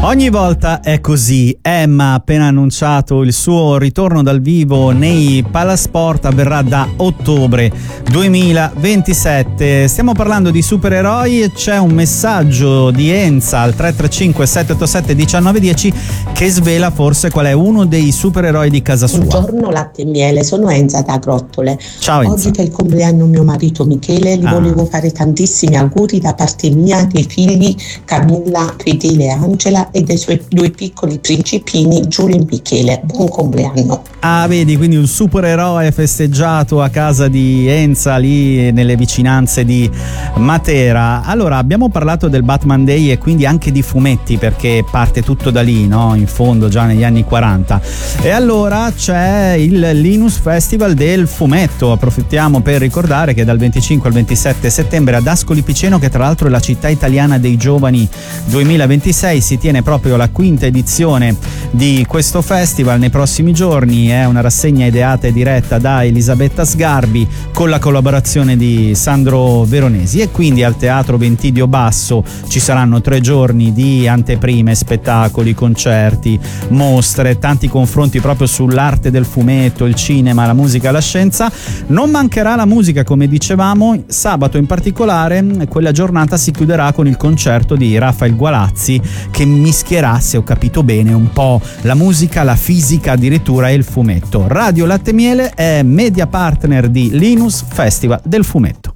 Ogni volta è così. Emma ha appena annunciato il suo ritorno dal vivo nei Palasport, avverrà da ottobre 2027. Stiamo parlando di supereroi e c'è un messaggio di Enza al 335 787 1910 che svela forse qual è uno dei supereroi di casa sua. Buongiorno latte e miele, sono Enza da Grottole. Ciao Enza. Oggi che è il compleanno mio marito Michele, gli volevo fare tantissimi auguri da parte mia, dei figli Camilla, Fedele e Angela e dei suoi due piccoli principini Giulio e Michele. Buon compleanno. Ah, vedi, quindi un supereroe festeggiato a casa di Enza lì nelle vicinanze di Matera. Allora, abbiamo parlato del Batman Day e quindi anche di fumetti, perché parte tutto da lì, no? In fondo già negli anni 40. E allora c'è il Linus Festival del fumetto. Approfittiamo per ricordare che dal 25 al 27 settembre ad Ascoli Piceno, che tra l'altro è la città italiana dei giovani 2026, si tiene proprio la quinta edizione di questo festival. Nei prossimi giorni è una rassegna ideata e diretta da Elisabetta Sgarbi con la collaborazione di Sandro Veronesi, e quindi al Teatro Ventidio Basso ci saranno 3 giorni di anteprime, spettacoli, concerti, mostre, tanti confronti proprio sull'arte del fumetto, il cinema, la musica, la scienza. Non mancherà la musica, come dicevamo. Sabato in particolare quella giornata si chiuderà con il concerto di Rafael Gualazzi, che mischierà, se ho capito bene, un po' la musica, la fisica addirittura e il fumetto. Radio Latte e Miele è media partner di Linus Festival del fumetto.